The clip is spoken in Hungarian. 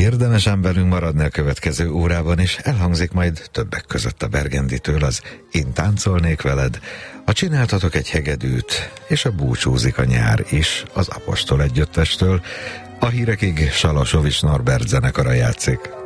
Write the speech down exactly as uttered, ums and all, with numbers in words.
Érdemes ám velünk maradni a következő órában, és elhangzik majd többek között a Bergenditől az Én táncolnék veled, a Csináltatok egy hegedűt, és a Búcsúzik a nyár is az Apostol együttestől. A hírekig Salasovics Norbert zenekara játszik.